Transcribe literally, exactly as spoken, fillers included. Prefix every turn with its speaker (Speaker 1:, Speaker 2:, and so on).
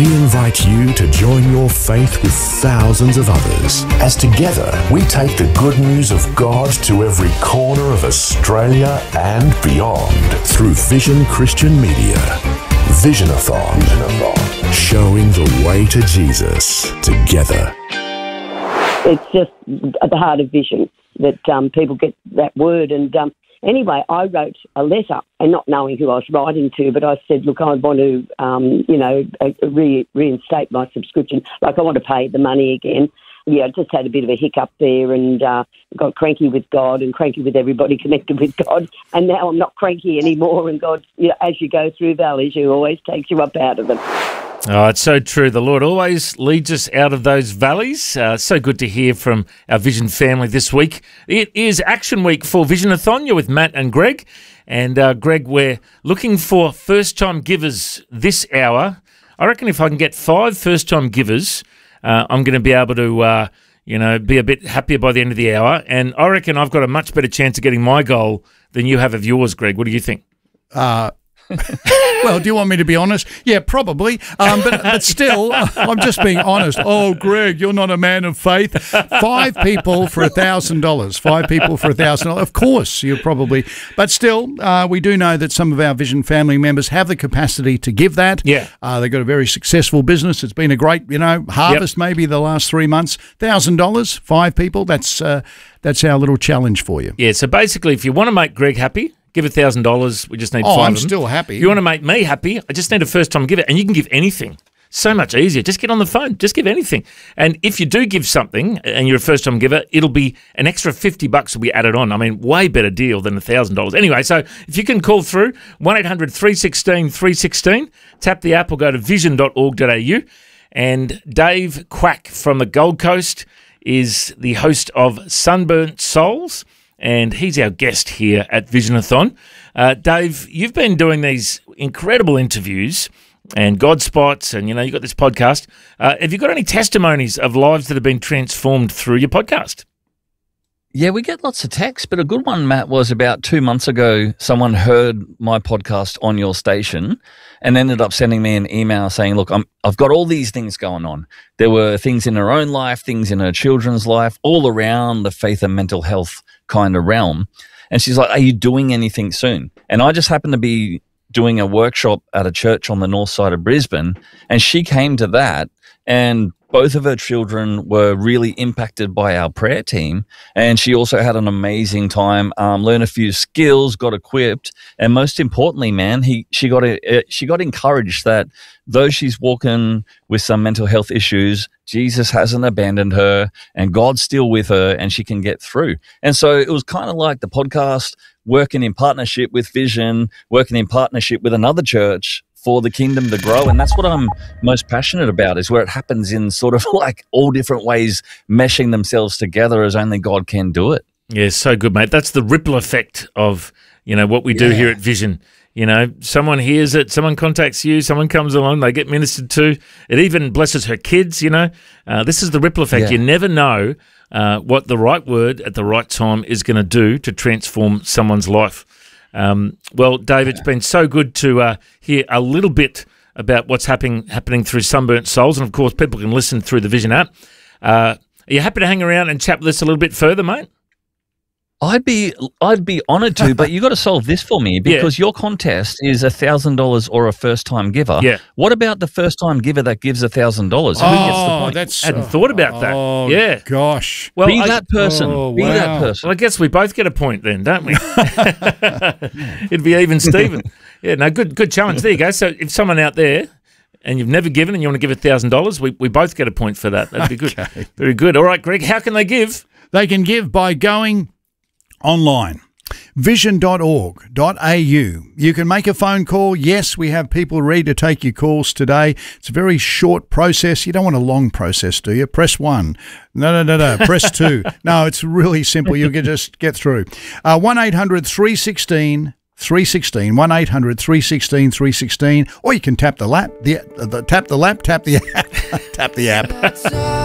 Speaker 1: we invite you to join your faith with thousands of others as together we take the good news of God to every corner of Australia and beyond through Vision Christian Media. Visionathon, Visionathon, showing the way to Jesus together.
Speaker 2: It's just at the heart of Vision that um, people get that word. And um, anyway, I wrote a letter, and not knowing who I was writing to, but I said, look, I want to, um, you know, re- reinstate my subscription. Like, I want to pay the money again. Yeah, I just had a bit of a hiccup there and uh, got cranky with God and cranky with everybody connected with God. And now I'm not cranky anymore. And God, you know, as you go through valleys, He always takes you up out of them.
Speaker 3: Oh, it's so true. The Lord always leads us out of those valleys. Uh, so good to hear from our Vision family this week. It is Action Week for Visionathon. You're with Matt and Greg. And uh, Greg, we're looking for first-time givers this hour. I reckon if I can get five first-time givers, uh, I'm going to be able to, uh, you know, be a bit happier by the end of the hour. And I reckon I've got a much better chance of getting my goal than you have of yours, Greg. What do you think?
Speaker 4: Uh Well, do you want me to be honest? Yeah, probably. Um, but, but still, I'm just being honest. Oh, Greg, you're not a man of faith. Five people for a thousand dollars. Five people for a thousand dollars. Of course, you're probably. But still, uh, we do know that some of our Vision family members have the capacity to give that.
Speaker 3: Yeah.
Speaker 4: Uh, they've got a very successful business. It's been a great, you know, harvest. Yep. Maybe the last three months. Thousand dollars, five people. That's uh, that's our little challenge for you.
Speaker 3: Yeah. So basically, if you want to make Greg happy, give a thousand dollars. We just need
Speaker 4: oh,
Speaker 3: five
Speaker 4: I'm
Speaker 3: of them.
Speaker 4: still happy.
Speaker 3: If you want to make me happy, I just need a first-time giver, and you can give anything. So much easier. Just get on the phone. Just give anything. And if you do give something and you're a first-time giver, it'll be an extra fifty bucks will be added on. I mean, way better deal than a thousand dollars. Anyway, so if you can call through one eight hundred three one six three one six, tap the app or go to vision dot org dot a u. And Dave Quack from the Gold Coast is the host of Sunburnt Souls, and he's our guest here at Visionathon. Uh, Dave, you've been doing these incredible interviews and God spots, and, you know, you've got this podcast. Uh, have you got any testimonies of lives that have been transformed through your podcast?
Speaker 5: Yeah, we get lots of texts, but a good one, Matt, was about two months ago, someone heard my podcast on your station and ended up sending me an email saying, look, I'm, I've got all these things going on. There were things in her own life, things in her children's life, all around the faith and mental health kind of realm. And she's like, are you doing anything soon? And I just happened to be doing a workshop at a church on the north side of Brisbane, and she came to that, and both of her children were really impacted by our prayer team, and she also had an amazing time, um, learned a few skills, got equipped, and most importantly, man, he she got a, she got encouraged that though she's walking with some mental health issues, Jesus hasn't abandoned her, and God's still with her, and she can get through. And so it was kind of like the podcast working in partnership with Vision, working in partnership with another church for the kingdom to grow. And that's what I'm most passionate about, is where it happens in sort of like all different ways, meshing themselves together as only God can do it.
Speaker 3: Yeah, so good, mate. That's the ripple effect of, you know, what we do
Speaker 4: Yeah.
Speaker 3: here at Vision. You know, someone hears it, someone contacts you, someone comes along, they get ministered to. It even blesses her kids, you know. Uh, this is the ripple effect.
Speaker 5: Yeah.
Speaker 3: You never know uh, what the right word at the right time is going to do to transform someone's life. Um, well, Dave, it's been so good to uh, hear a little bit about what's happening happening through Sunburnt Souls. And, of course, people can listen through the Vision app. Uh, are you happy to hang around and chat with us a little bit further, mate?
Speaker 5: I'd be I'd be honoured to, but you got to solve this for me, because yeah. your contest is a thousand dollars or a first time giver.
Speaker 3: Yeah.
Speaker 5: What about the first time giver that gives a thousand dollars? Who
Speaker 4: oh,
Speaker 5: gets the point?
Speaker 4: That's,
Speaker 3: I hadn't thought about that.
Speaker 4: Oh,
Speaker 3: yeah.
Speaker 4: gosh.
Speaker 3: Well,
Speaker 5: be
Speaker 3: I,
Speaker 5: that person.
Speaker 4: Oh,
Speaker 5: be
Speaker 4: wow.
Speaker 5: that person.
Speaker 3: Well, I guess we both get a point then, don't we? It'd be even Steven. Yeah, no, good good challenge. There you go. So if someone out there and you've never given and you want to give a thousand dollars, we we both get a point for that. That'd be
Speaker 4: Okay.
Speaker 3: good. Very good. All right, Greg, how can they give?
Speaker 4: They can give by going online. vision dot org dot a u. You can make a phone call. Yes, we have people ready to take your calls today. It's a very short process. You don't want a long process, do you? Press one. No, no, no, no. Press two. No, it's really simple. You can just get through. Uh, one eight hundred three one six three one six, one eight hundred three one six three one six, or you can tap the lap, the, the tap the lap, tap the app, tap the app.